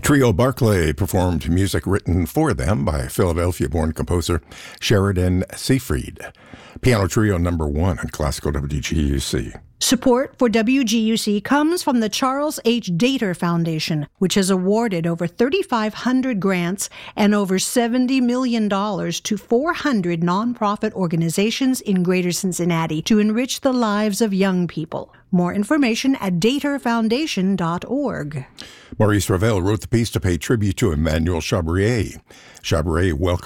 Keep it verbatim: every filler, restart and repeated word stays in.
Trio Barclay performed music written for them by Philadelphia-born composer Sheridan Seyfried. Piano Trio number one on Classical W G U C. Support for W G U C comes from the Charles H. Dater Foundation, which has awarded over thirty-five hundred grants and over seventy million dollars to four hundred nonprofit organizations in Greater Cincinnati to enrich the lives of young people. More information at dater foundation dot org. Maurice Ravel wrote the piece to pay tribute to Emmanuel Chabrier. Chabrier welcomed